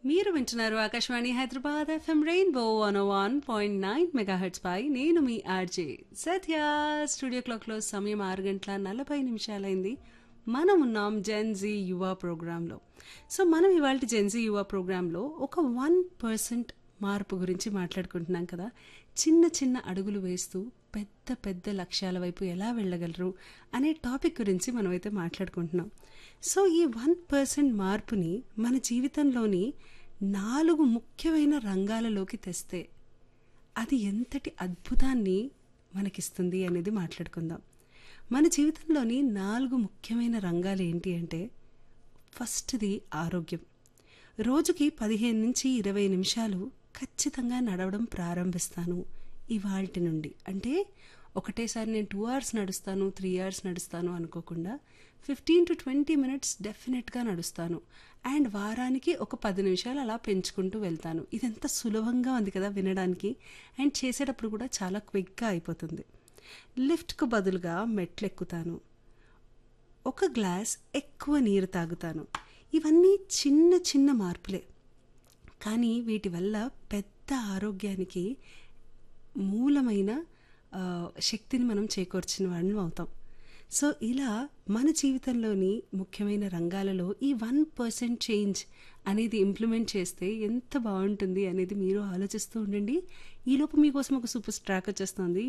మీరు వింటున్నారు Akashvani Hyderabad FM rainbow 101.9 megahertz పై నేను మీ ఆర్జే సత్య. స్టూడియో క్లాక్లో సమయం 6:40 మనం ఉన్నాం జెన్జీ యువ ప్రోగ్రాంలో. సో మనం ఇవాళ జెన్జీ యువ ప్రోగ్రాంలో ఒక 1% మార్పు గురించి మాట్లాడుకుంటున్నాం కదా. చిన్న చిన్న అడుగులు వేస్తూ పెద్ద పెద్ద లక్ష్యాల వైపు ఎలా వెళ్ళగలరు అనే టాపిక్ గురించి మనమైతే మాట్లాడుకుంటున్నాం. సో ఈ 1% మార్పుని మన జీవితంలోని 4 ముఖ్యమైన రంగాలలోకి తెస్తే అది ఎంతటి అద్భుతాన్ని మనకిస్తుంది అనేది మాట్లాడుకుందాం. మన జీవితంలోని 4 ముఖ్యమైన రంగాలు ఏంటి అంటే, ఫస్ట్ది ఆరోగ్యం. రోజుకి 15 నుంచి 20 నిమిషాలు ఖచ్చితంగా నడవడం ప్రారంభిస్తాను ఇవాల్టి నుండి. అంటే ఒకటేసారి నేను 2 hours నడుస్తాను, 3 hours నడుస్తాను అనుకోకుండా 15 to 20 minutes డెఫినెట్గా నడుస్తాను. అండ్ వారానికి ఒక 10 నిమిషాలు అలా పెంచుకుంటూ వెళ్తాను. ఇదెంత సులభంగా ఉంది కదా వినడానికి. అండ్ చేసేటప్పుడు కూడా చాలా క్విక్గా అయిపోతుంది. లిఫ్ట్కు బదులుగా మెట్లు ఎక్కుతాను. ఒక గ్లాస్ ఎక్కువ నీరు తాగుతాను. ఇవన్నీ చిన్న చిన్న మార్పులే, కానీ వీటి వల్ల పెద్ద ఆరోగ్యానికి మూలమైన శక్తిని మనం చేకూర్చిన వాళ్ళం అవుతాం. సో ఇలా మన జీవితంలోని ముఖ్యమైన రంగాలలో ఈ 1% చేంజ్ అనేది ఇంప్లిమెంట్ చేస్తే ఎంత బాగుంటుంది అనేది మీరు ఆలోచిస్తూ ఉండండి. ఈలోపు మీకోసం ఒక సూపర్ ట్రాక్ వచ్చేస్తుంది.